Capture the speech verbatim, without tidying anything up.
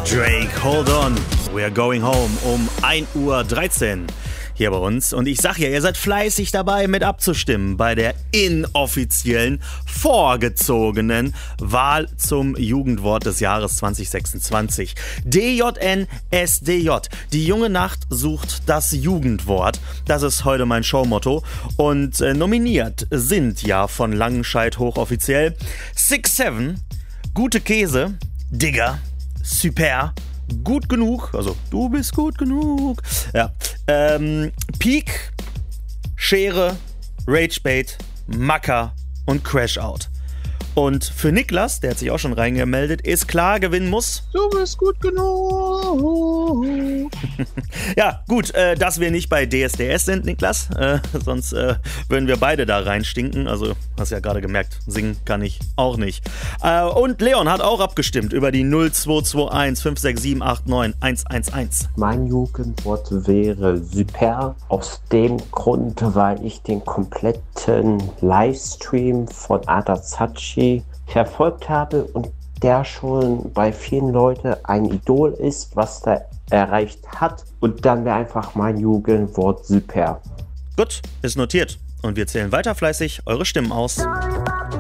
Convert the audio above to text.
Drake, hold on, we're going home um ein Uhr dreizehn hier bei uns. Und ich sag ja, ihr seid fleißig dabei mit abzustimmen bei der inoffiziellen, vorgezogenen Wahl zum Jugendwort des Jahres zwanzig sechsundzwanzig. D J N S D J. Die junge Nacht sucht das Jugendwort. Das ist heute mein Showmotto. Und äh, nominiert sind ja von Langenscheidt hochoffiziell Six Seven, Gute Käse, Digger, Super, Gut genug, also du bist gut genug. Ja. Ähm, Peak, Schere, Ragebait, Macker und Crashout. Und für Niklas, der hat sich auch schon reingemeldet, ist klar, gewinnen muss. Du bist gut genug. Ja, gut, äh, dass wir nicht bei D S D S sind, Niklas. Äh, sonst äh, würden wir beide da reinstinken. Also, hast ja gerade gemerkt, singen kann ich auch nicht. Äh, und Leon hat auch abgestimmt über die null zwei zwei eins fünf sechs sieben acht neun eins eins eins. Mein Jugendwort wäre Super. Aus dem Grund, weil ich den kompletten Livestream von Adazachi verfolgt habe und der schon bei vielen Leuten ein Idol ist, was der erreicht hat. Und dann wäre einfach mein Jugendwort Super. Gut, ist notiert. Und wir zählen weiter fleißig eure Stimmen aus.